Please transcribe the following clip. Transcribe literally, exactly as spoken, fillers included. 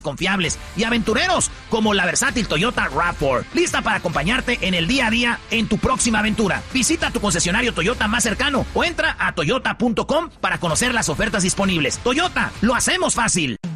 confiables y aventureros como la versátil Toyota RAV cuatro, lista para acompañarte en el día a día en tu próxima aventura. Visita tu concesionario Toyota más cercano o entra a toyota punto com para conocer las ofertas disponibles. Toyota, lo hacemos fácil.